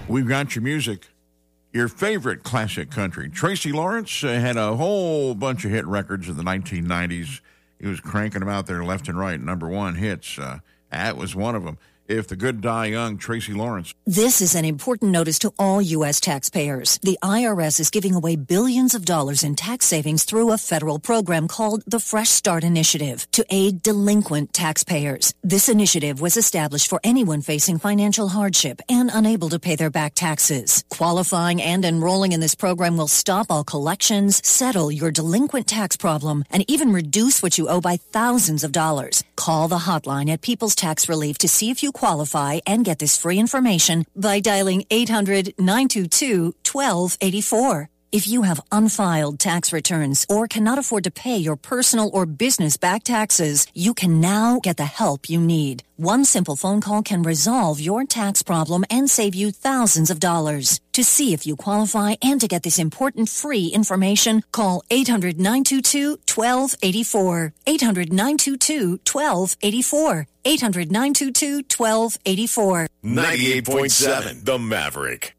We've got your music, your favorite classic country. Tracy Lawrence had a whole bunch of hit records in the 1990s. He was cranking them out there left and right, number one hits. That was one of them. If the Good Die Young, Tracy Lawrence. This is an important notice to all U.S. taxpayers. The IRS is giving away billions of dollars in tax savings through a federal program called the Fresh Start Initiative to aid delinquent taxpayers. This initiative was established for anyone facing financial hardship and unable to pay their back taxes. Qualifying and enrolling in this program will stop all collections, settle your delinquent tax problem, and even reduce what you owe by thousands of dollars. Call the hotline at People's Tax Relief to see if you qualify and get this free information by dialing 800-922-1284. If you have unfiled tax returns or cannot afford to pay your personal or business back taxes, you can now get the help you need. One simple phone call can resolve your tax problem and save you thousands of dollars. To see if you qualify and to get this important free information, call 800-922-1284. 800-922-1284. 800-922-1284. 98.7 The Maverick.